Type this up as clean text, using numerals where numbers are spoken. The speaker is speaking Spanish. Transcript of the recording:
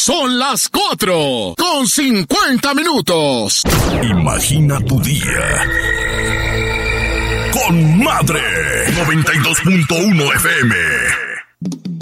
Son las 4:50. Imagina tu día con Madre 92.1 FM.